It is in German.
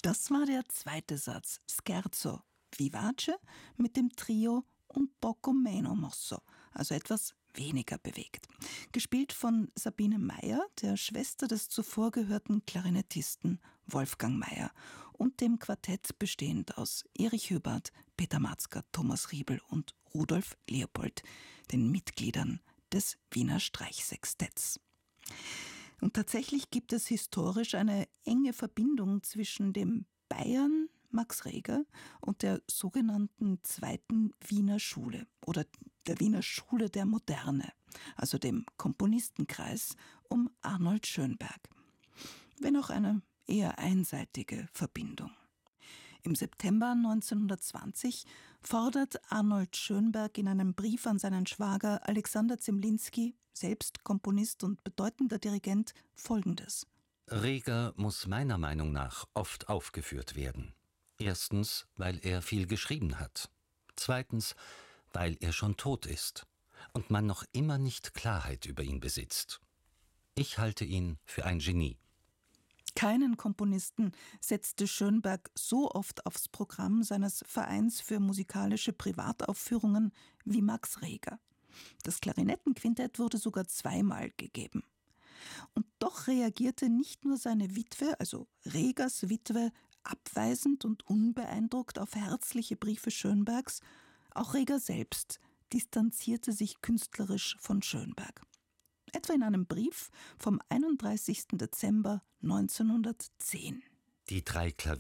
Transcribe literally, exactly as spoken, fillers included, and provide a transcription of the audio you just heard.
Das war der zweite Satz, Scherzo vivace, mit dem Trio Un poco meno mosso, also etwas weniger bewegt. Gespielt von Sabine Meyer, der Schwester des zuvor gehörten Klarinettisten Wolfgang Meyer, und dem Quartett bestehend aus Erich Höbart, Peter Matzka, Thomas Riebel und Rudolf Leopold, den Mitgliedern des Wiener Streichsextetts. Und tatsächlich gibt es historisch eine enge Verbindung zwischen dem Bayern Max Reger und der sogenannten Zweiten Wiener Schule oder der Wiener Schule der Moderne, also dem Komponistenkreis um Arnold Schönberg. Wenn auch eine eher einseitige Verbindung. Im September neunzehnhundertzwanzig fordert Arnold Schönberg in einem Brief an seinen Schwager Alexander Zemlinsky, selbst Komponist und bedeutender Dirigent, Folgendes: Reger muss meiner Meinung nach oft aufgeführt werden. Erstens, weil er viel geschrieben hat. Zweitens, weil er schon tot ist und man noch immer nicht Klarheit über ihn besitzt. Ich halte ihn für ein Genie. Keinen Komponisten setzte Schönberg so oft aufs Programm seines Vereins für musikalische Privataufführungen wie Max Reger. Das Klarinettenquintett wurde sogar zweimal gegeben. Und doch reagierte nicht nur seine Witwe, also Regers Witwe, abweisend und unbeeindruckt auf herzliche Briefe Schönbergs, auch Reger selbst distanzierte sich künstlerisch von Schönberg. Etwa in einem Brief vom einunddreißigsten Dezember neunzehnhundertzehn. Die drei Klavier